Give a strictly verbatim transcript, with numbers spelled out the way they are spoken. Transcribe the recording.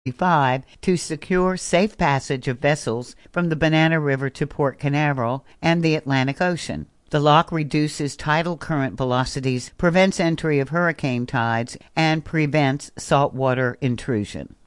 five to secure safe passage of vessels from the Banana River to Port Canaveral and the Atlantic Ocean. The lock reduces tidal current velocities, prevents entry of hurricane tides, and prevents saltwater intrusion.